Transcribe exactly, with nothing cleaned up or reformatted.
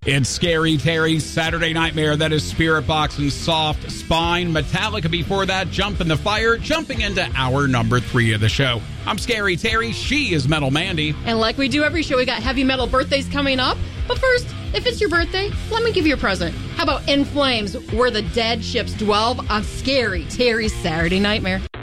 It's Scary Terry's Saturday Nightmare. That is Spirit Box and Soft Spine. Metallica before that, Jump in the Fire, jumping into hour number three of the show. I'm Scary Terry. She is Metal Mandy. And like we do every show, we got heavy metal birthdays coming up. But first, if it's your birthday, let me give you a present. How about In Flames, Where the Dead Ships Dwell on Scary Terry's Saturday Nightmare?